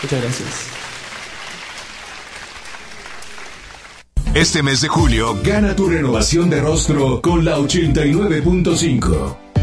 Muchas gracias. Este mes de julio, gana tu renovación de rostro con la 89.5.